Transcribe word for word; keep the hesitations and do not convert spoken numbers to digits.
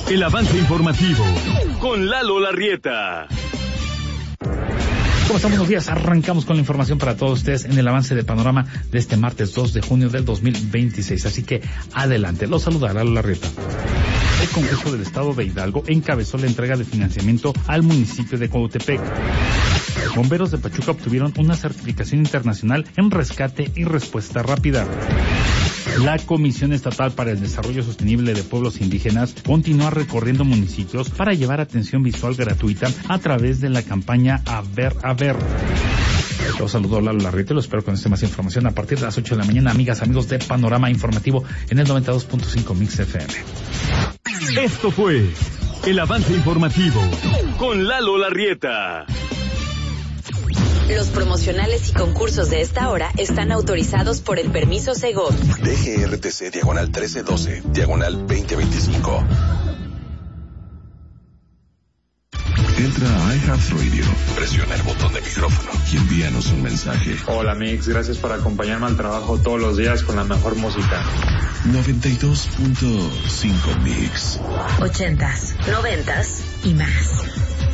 El avance informativo con Lalo Larrieta. ¿Cómo están? Buenos días. Arrancamos con la información para todos ustedes en el avance de panorama de este martes dos de junio del dos mil veintiséis. Así que adelante. Los saluda Lalo Larrieta. El Congreso del Estado de Hidalgo encabezó la entrega de financiamiento al municipio de Cuautepec. Bomberos de Pachuca obtuvieron una certificación internacional en rescate y respuesta rápida. La Comisión Estatal para el Desarrollo Sostenible de Pueblos Indígenas continúa recorriendo municipios para llevar atención visual gratuita a través de la campaña A Ver, A Ver. Los saludo Lalo Larrieta y los espero con esta más información a partir de las ocho de la mañana, amigas, amigos de Panorama Informativo en el noventa y dos punto cinco Mix F M. Esto fue el avance informativo con Lalo Larrieta. Los promocionales y concursos de esta hora están autorizados por el permiso Segov. D G R T C diagonal trece doce, diagonal veinte veinticinco. Entra a iHeartRadio, presiona el botón de micrófono y envíanos un mensaje. Hola Mix, gracias por acompañarme al trabajo todos los días con la mejor música. noventa y dos punto cinco Mix. Ochentas, noventas y más.